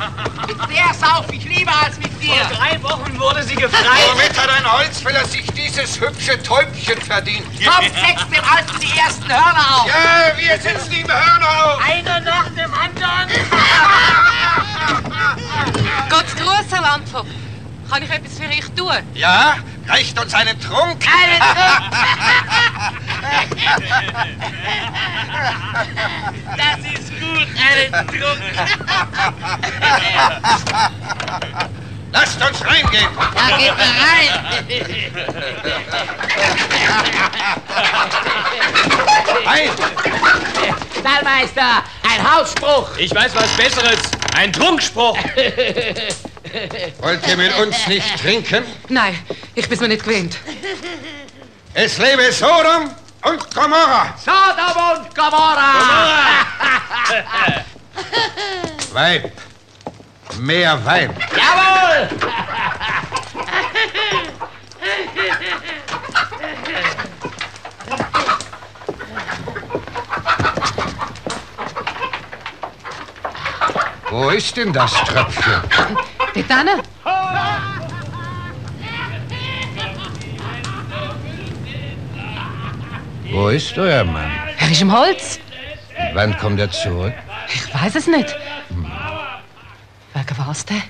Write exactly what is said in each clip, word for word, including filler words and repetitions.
Mit der sauf ich lieber als mit dir. Vor drei Wochen wurde sie gefreit. Womit hat ein Holzfäller sich dieses hübsche Täubchen verdient? Komm, setz dem Alten die ersten Hörner auf. Ja, wir setzen ihm Hörner auf. Einer nach dem anderen. Gott's Gruß, Herr Landvogt. Kann ich etwas für euch tun? Ja, reicht uns einen Trunk? Einen Trunk. Das ist gut, einen Trunk. Lasst uns reingehen. Ja, geht mal rein. Rein. Stallmeister, ein Hausspruch. Ich weiß was Besseres. Ein Trunkspruch. Wollt ihr mit uns nicht trinken? Nein, ich bin's mir nicht gewöhnt. Es lebe Sodom und Gomorra. Sodom und Gomorra. Weib. Mehr Wein. Jawohl. Wo ist denn das Tröpfchen? Die Tanne? Wo ist euer Mann? Er ist im Holz. Wann kommt er zurück? Ich weiß es nicht. Hm. Wegen was denn?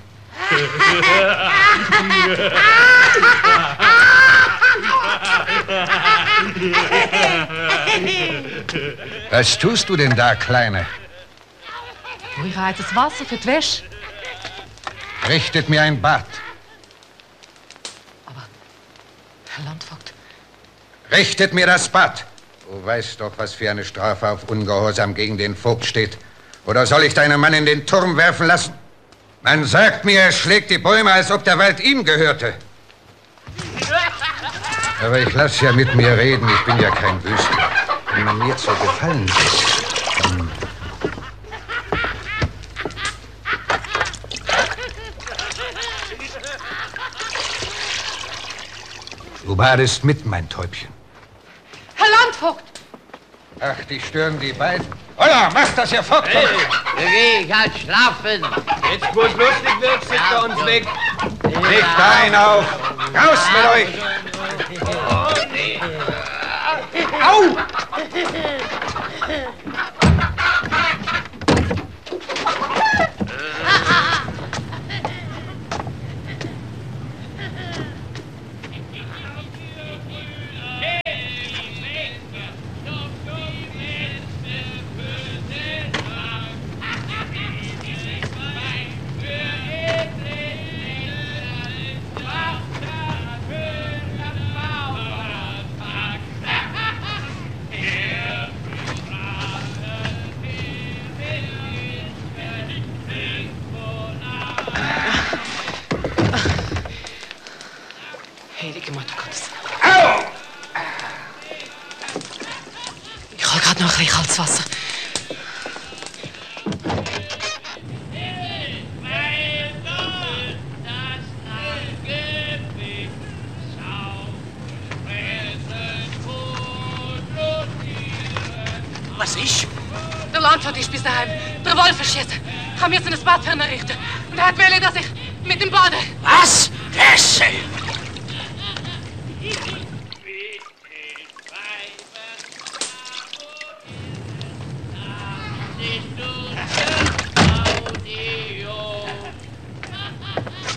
Was tust du denn da, Kleine? Oh, ich heiz das Wasser für die Wäsche. Richtet mir ein Bad. Aber, Herr Landvogt... Richtet mir das Bad. Du weißt doch, was für eine Strafe auf Ungehorsam gegen den Vogt steht. Oder soll ich deinen Mann in den Turm werfen lassen? Man sagt mir, er schlägt die Bäume, als ob der Wald ihm gehörte. Aber ich lass ja mit mir reden, ich bin ja kein Wüstler. Wenn man mir zu gefallen ist. Hm. Du badest mit, mein Täubchen. Herr Landvogt! Ach, die stören die beiden. Holla, mach das hier fort! Hey, Geh ich halt schlafen. jetzt wo es lustig wird, schickt er uns weg. Legt ein auf! Raus mit euch! Au! Heilige Mutter Gottes. Au! Ich hol grad noch ein bisschen kaltes Wasser. Was ist? Der Landvogt ist bis daheim. Der Wolf ist jetzt. Ich habe mir jetzt ein Bad herrichten. Und er hat wollen, dass ich mit dem Bade. Was? Hesse!